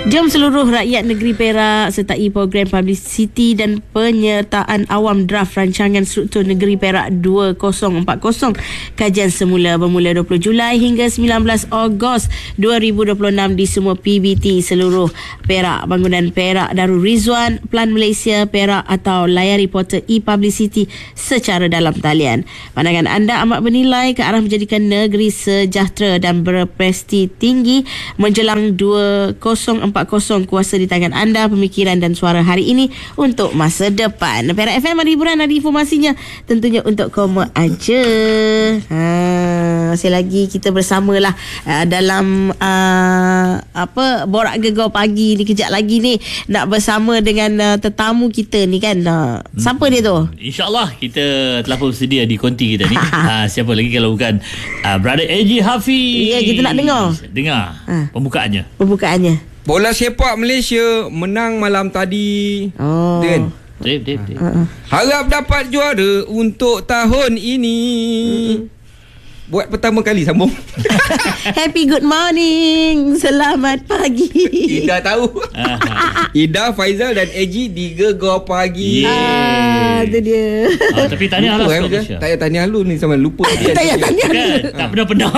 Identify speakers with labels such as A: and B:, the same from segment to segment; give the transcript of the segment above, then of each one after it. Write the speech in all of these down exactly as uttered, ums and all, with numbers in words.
A: Jom seluruh rakyat negeri Perak sertai program publicity dan penyertaan awam draft rancangan struktur negeri Perak dua ribu empat puluh. Kajian semula bermula dua puluh Julai hingga sembilan belas Ogos dua ribu dua puluh enam di semua P B T seluruh Perak. Bangunan Perak Darul Rizwan, Plan Malaysia Perak atau layari portal e-publicity secara dalam talian. Pandangan anda amat bernilai ke arah menjadikan negeri sejahtera dan berprestij tinggi menjelang dua ribu empat puluh. Kuasa di tangan anda, pemikiran dan suara hari ini untuk masa depan. Perak F M ada hiburan, ada informasinya tentunya untuk koma aja. Ha, masih lagi kita bersamalah uh, dalam uh, apa borak gegar pagi ni. Kejap lagi ni nak bersama dengan uh, tetamu kita ni kan. Uh, siapa dia tu?
B: InsyaAllah kita telah pun sedia di konti kita ni. ha, siapa lagi kalau bukan uh, Brother A J Hafiz.
A: Ya, kita nak dengar.
B: Dengar ha. pembukaannya.
A: Pembukaannya.
C: Bola sepak Malaysia menang malam tadi.
A: Oh.
C: Kan?
B: Dip, dip, dip.
A: Uh-uh.
C: Harap dapat juara untuk tahun ini. Mm-hmm. Buat pertama kali sambung.
A: Happy good morning. Selamat pagi.
C: Ida tahu. Ida, Faizal dan A G di Gegar Pagi.
A: Ah, tu dia.
B: Ah, tapi tanya lah
C: eh, tak payah tanya lu ni sama lupa.
A: Tak payah tanya lu.
B: Tak pernah pernah.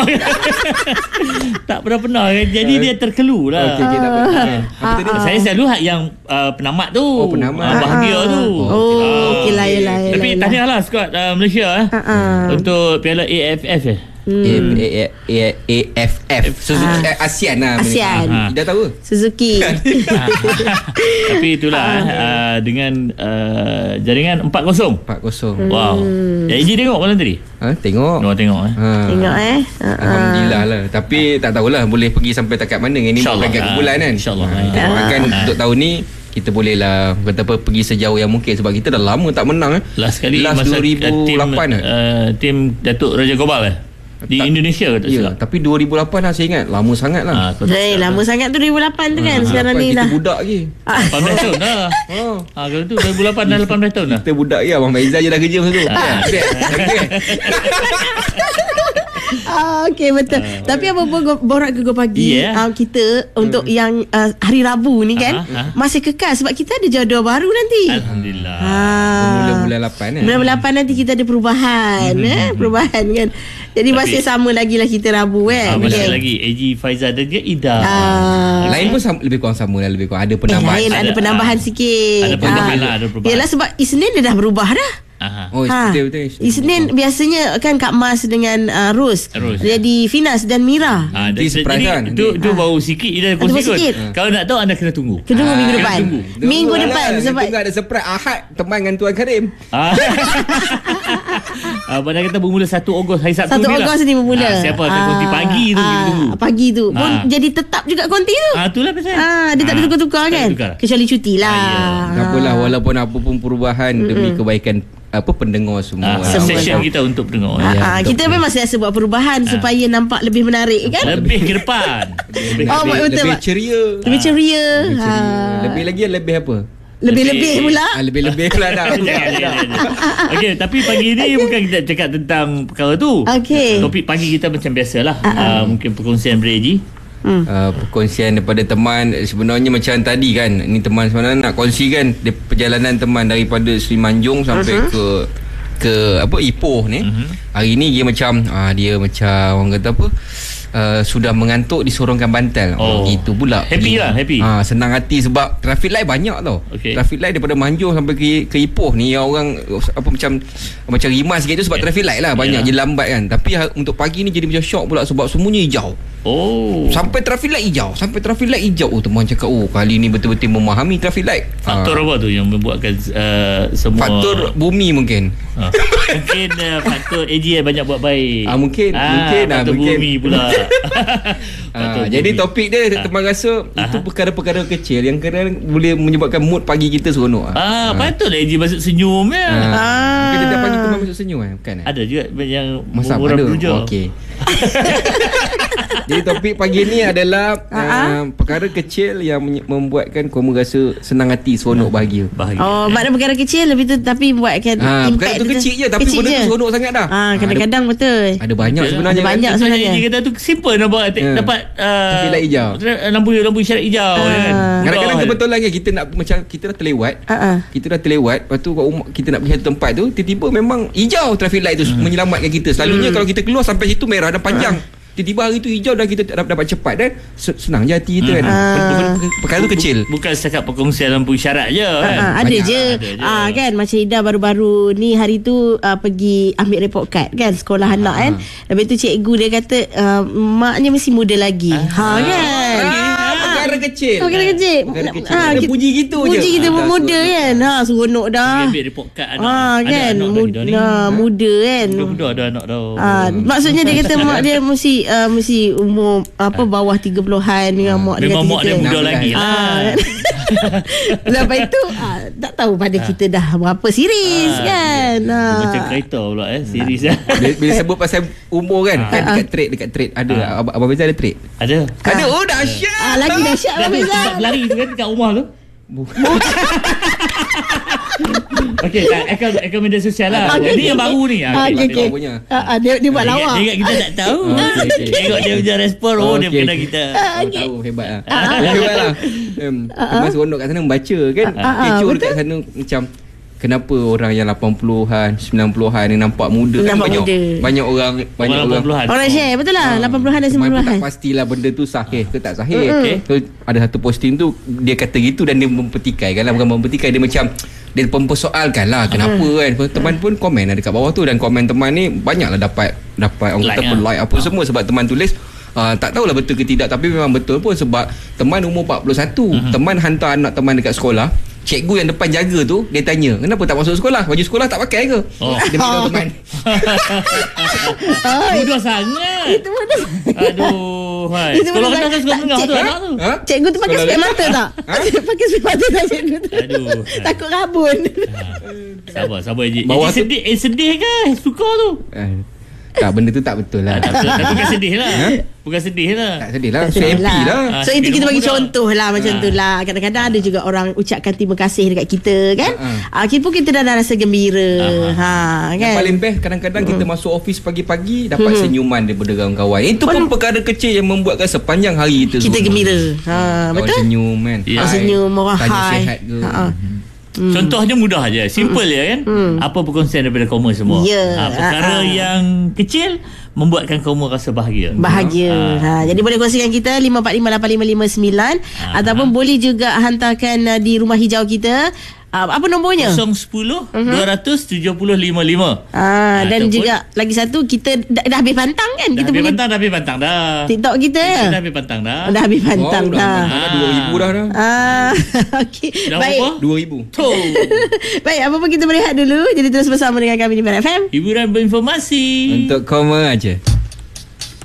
B: Tak pernah pernah. Jadi dia terkelu lah.
C: Okey, okay, tak apa. Apa tadi?
B: Saya selalu yang uh, penamat tu.
C: Oh, penamat.
B: Uh, bahagia
A: ah.
B: tu.
A: Oh, uh, okey lah, yalah.
B: Tapi tanya lah skuad uh, Malaysia eh.
A: Uh-uh.
B: Untuk Piala A F F eh.
A: Hmm.
C: A F F Suzuki ah. ASEAN lah.
A: ASEAN.
C: Dah tahu
A: Suzuki.
B: Tapi itulah ah. uh, dengan uh, jaringan empat kosong.
C: empat kosong.
B: Wow. Ya, Iji tengok malam tadi?
C: Ha, tengok.
B: Oh, tengok eh.
C: Ha.
A: Tengok eh.
C: Alhamdulillah lah. Tapi tak tahulah boleh pergi sampai takat mana. Ini peringkat bulan kan.
B: InsyaAllah.
C: Ha. Akan untuk tahun ni kita boleh lah kata apa pergi sejauh yang mungkin sebab kita dah lama tak menang eh.
B: Last kali
C: Last
B: masa
C: dua ribu lapan
B: tim, uh, tim Datuk Raja Gobal eh. Di tak, Indonesia tak
C: ya,
B: silap.
C: Tapi dua ribu lapan lah saya ingat. Lama sangat lah.
B: Ha,
A: hey, lama sangat tu dua ribu lapan tu kan. Ha, sekarang ni dah
C: kita budak lagi.
B: lapan belas tahun dah. Oh. Ha, kalau tu dua ribu lapan dah lapan belas tahun dah.
C: Kita budak lagi. Abang Faizal je dah kerja masa tu. Ha.
A: Ah, okey betul. Uh, Tapi apa pun borak gegar pagi yeah. uh, kita untuk hmm. yang uh, hari Rabu ni kan uh-huh. masih kekal sebab kita ada jadual baru nanti.
B: Alhamdulillah.
C: Ha. Bulan lapan eh.
A: Bulan lapan nanti kita ada perubahan hmm. eh perubahan kan. Jadi tapi, masih sama lagi lah kita Rabu kan.
B: Uh, masih okay. lagi A G Faizal dan dia Ida.
A: Uh,
C: lain pun sama, lebih kurang sama lah, lebih kurang ada penambahan.
A: Eh, lain ada, ada penambahan uh, sikit.
B: Ada penambahan uh, lah, ada perubahan. Yalah sebab Isnin dia dah berubah dah. Aha.
C: Oh,
A: ha. betul, betul. Isnin oh. biasanya kan Kak Mas dengan uh, Ros. Ros jadi Finas dan Mira.
B: Ha, jadi surprise kan. Itu tu baru sikit Ida kongsi kot. Kalau nak tahu anda kena tunggu.
A: Kena tunggu ha. minggu depan.
B: Tunggu.
A: Minggu
C: tunggu
A: depan
C: lah.
A: sebab
C: tunggu ada surprise Ahad teman dengan Tuan Karim.
B: Ah. Abang kata bermula satu Ogos hari Sabtu
A: ni. satu Ogos ni bermula.
B: Ha, siapa akan konti pagi tu kita tunggu.
A: Pagi tu pun jadi tetap juga konti tu.
B: Ah itulah pasal.
A: Ah dia tak ada tukar-tukar kan. Kecuali cuti lah.
C: Tak apalah walaupun apa pun perubahan demi kebaikan apa pendengar semua.
B: Ah, session kita untuk pendengar.
A: Ah, ah, kita memang sentiasa buat perubahan ah. supaya nampak lebih menarik kan?
B: Lebih ke depan.
C: lebih, oh, lebih, betul, lebih ceria.
A: Lebih ceria.
C: Ah. Lebih, ceria. Ah. lebih lagi lebih apa?
A: Lebih-lebih pula.
C: Ah, lebih-lebih pula dah.
B: Okey, tapi pagi ni okay. bukan kita cakap tentang perkara tu.
A: Okay.
B: Topik pagi kita macam biasalah. Uh-huh. Uh, mungkin perkongsian Breji.
C: Hmm. Uh, perkongsian daripada teman sebenarnya macam tadi kan. Ni teman sebenarnya nak kongsikan perjalanan teman daripada Seri Manjung sampai uh-huh. ke ke apa Ipoh ni. Uh-huh. Hari ni dia macam uh, dia macam orang kata apa? Uh, sudah mengantuk disorongkan bantal.
B: Oh.
C: Itu pula.
B: Happy lah, happy.
C: Ha, senang hati sebab traffic light banyak tau. Okay. Traffic light daripada Manjung sampai ke, ke Ipoh ni yang orang apa macam macam rimas sikit tu sebab yeah. traffic light lah banyak yeah. je lambat kan. Tapi ha, untuk pagi ni jadi macam shock pula sebab semuanya hijau.
B: Oh.
C: Sampai traffic light hijau, sampai traffic light hijau. Oh teman cakap oh kali ni betul-betul memahami traffic light.
B: Faktor ha. apa tu yang membuatkan uh, semua
C: faktor bumi mungkin.
B: Ha. Mungkin uh, faktor A G banyak buat baik.
C: Ah mungkin,
B: ah,
C: mungkin ah mungkin.
B: Bumi pula.
C: ah, jadi topik dia teman rasa ah. itu perkara-perkara kecil yang kadang boleh menyebabkan mood pagi kita seronok.
B: Ah, ah. patutlah A G masuk senyum ya.
C: Ah. ah. Mungkin dia pagi tu masuk senyum kan? Bukan eh?
B: Ada juga yang
C: masa
B: orang
C: ada.
B: berujung.
C: Okey. Jadi topik pagi ni adalah uh, perkara kecil yang menye- membuatkan kamu rasa senang hati, seronok, bahagia.
B: Bahagia.
A: Oh, makna perkara kecil lebih tu tapi buatkan
C: Ha, perkara
A: impact
C: tu kecil je tapi
A: kecil
C: benda
A: je.
C: tu seronok sangat dah.
A: Ah, kadang-kadang betul.
C: Ada banyak sebenarnya.
A: Ada
C: kan?
A: banyak sebenarnya.
B: Dia kata tu simple nak buat
C: Ya.
B: dapat uh,
C: Traffic light hijau.
B: Lampu lampu isyarat hijau
A: Ah.
B: kan.
C: Kadang-kadang
B: Mudah.
C: kebetulan kan kita nak macam kita dah terlewat.
A: Ah, ah.
C: Kita dah terlewat. Lepas tu kat rumah, kita nak pergi satu tempat tu, tiba-tiba memang hijau traffic light tu hmm. menyelamatkan kita. Selalunya
A: Hmm.
C: kalau kita keluar sampai situ merah dan panjang. Tiba-tiba hari tu hijau dan kita dapat, dapat cepat dan senang je hati kita kan.
A: Ah.
C: Perkara tu kecil.
B: Bukan setakat perkongsian lampu isyarat je kan.
A: Ah, ada
C: Banyak.
A: je.
B: Ada je.
A: Ah, kan macam Ida baru-baru ni hari tu uh, pergi ambil report card kan sekolah anak kan. Lepas tu cikgu dia kata uh, maknya mesti muda lagi. Ha kan.
C: Ah, perkara kecil.
A: Perkara kecil.
C: Perkara kecil.
A: Ah,
C: Dia
A: kita-
C: puji gitu je.
A: Puji kita
C: Ah,
A: pun
C: dah
A: muda
C: seronok.
A: kan. Ha seronok dah.
B: Dia ambil report card anak.
A: Ah
B: Ada
A: kan.
B: anak dah
A: Muda,
B: kita ni.
A: nah, muda kan.
B: Muda-muda ada anak dah.
A: Ah, maksudnya dia kata mak dia mesti uh, mesti umur apa bawah tiga puluhan dengan mak dia
B: Memang
A: kata
B: mak dia
A: kita.
B: muda lagi lah.
A: Ah, kan? Lepas itu ah, tak tahu pada kita dah berapa series
B: Ah,
A: kan. Ah.
B: Macam kereta pula eh series dah.
C: Bila, bila sebut pasal umur kan, kan dekat trade dekat trade ada Abang Abang Bezal ada trade.
B: Ada.
C: Ada. Oh dahsyat.
A: Ah, lagi dahsyat lah Bezal.
B: Tempat berlari tu kan kat rumah tu. Okey, akaun akaun media sosial lah.
A: Okey,
B: Jadi
A: okey.
B: yang baru ni.
A: Ah,
B: Okey,
A: okey, okey.
C: punya.
A: Ah, ah, dia dia buat
B: Dia
A: lawak.
B: ingat- dia ingat kita tak tahu.
C: Oh, okey, okey.
B: Tengok dia punya respon. Oh, dia
C: Okey,
B: kenal
C: okey.
B: kita.
A: Ah,
C: Oh,
A: okey.
C: tahu hebat lah. Hebat lah. Um, Teman seronok kat sana membaca kan.
A: Ah, ah,
C: Kecoh
A: betul.
C: dekat sana macam kenapa orang yang lapan puluhan, sembilan puluhan ni nampak muda kan
A: Nampak
C: banyak
A: muda.
C: banyak orang banyak
B: Orang
C: orang.
B: lapan puluhan.
A: Orang share betul lah lapan puluhan dan
C: Teman
A: sembilan
C: pun
A: puluhan.
C: tak pastilah benda tu sahih ke tak sahih.
A: Mm-mm.
C: Okay. So ada satu posting tu dia kata gitu dan dia mempertikai kan lah, bukan mempertikai, dia macam dia mempersoalkan lah kenapa kan. Teman pun komen lah dekat bawah tu dan komen teman ni banyaklah dapat dapat orang
B: Like
C: kata
B: lah.
C: like apa semua sebab teman tulis Uh, tak tahulah betul ke tidak tapi memang betul pun sebab teman umur empat puluh satu
B: Mhm.
C: teman hantar anak teman dekat sekolah, cikgu yang depan jaga tu dia tanya kenapa tak masuk sekolah, baju sekolah tak pakai ke.
B: Oh.
C: Dia beritahu teman.
B: Mudah sangat.
A: Itu betul.
B: Aduh, hai.
A: Itu
B: Sekolah
A: betul.
B: rendah kan sekolah
A: Tak,
B: menengah tu
A: cik,
B: anak tu.
C: Ha?
A: Cikgu tu pakai
C: Sekolah
A: spek
C: dia-
A: mata tak?
C: Ha?
A: Pakai spek mata tak cikgu tu?
B: Aduh.
A: Takut rabun.
B: Sabar, sabar Eji.
C: Bawah
B: Eji
C: tu-
B: sedih, eh sedih kan? Suka tu.
C: Eh, tak, benda tu tak betul lah.
B: Tak betul. Tapi bukan sedih lah.
C: Ha?
B: Bukan sedih lah.
C: Tak sedih lah.
A: Tak
C: So
A: sedih
C: happy lah.
B: Ah,
A: So itu kita bagi
B: muda.
A: contoh lah macam
B: Ah.
A: tu lah. Kadang-kadang ada juga orang ucapkan terima kasih dekat kita kan.
C: Ah,
A: Ah, kita pun kita dah, dah rasa gembira. Ha
C: Yang
A: kan.
C: paling best kadang-kadang kita masuk office pagi-pagi dapat senyuman daripada kawan-kawan. Itu pun perkara kecil yang membuatkan sepanjang hari kita
A: Kita
C: seronok.
A: gembira. Ha
C: Kawan
A: betul?
C: senyum kan.
B: Ya.
C: Hai.
A: Senyum orang
C: Tanya
A: hai.
C: sihat ke.
A: Ha. ha.
B: Contohnya mudah je. Simple je kan. Apa perkongsian daripada kamu semua.
A: Ya.
B: Ha, perkara
A: Ah, ah.
B: yang kecil membuatkan kamu rasa bahagia.
A: Bahagia. Ha, jadi boleh kongsikan kita lima empat lima lapan lima lima sembilan
B: Ah.
A: ataupun boleh juga hantarkan uh, di rumah hijau kita. Uh, apa nombornya?
B: kosong sepuluh dua ratus tujuh puluh lima lima.
A: Ah, dan
B: Ataupun-
A: juga lagi satu kita dah, dah habis pantang kan?
B: Dah
A: Kita
B: habis
A: punya
B: pantang, dah habis pantang dah.
A: TikTok kita.
B: Kita dah habis pantang dah.
A: Dah habis pantang
C: Wow,
A: dah.
C: dah dua ribu dah dah.
A: Ah, okey.
B: Dah
A: Baik.
B: berapa?
C: dua ribu.
B: Tu.
A: Baik, apa pun kita berehat dulu. Jadi terus bersama dengan kami di Bar F M.
B: Hiburan berinformasi.
C: Untuk koma aja.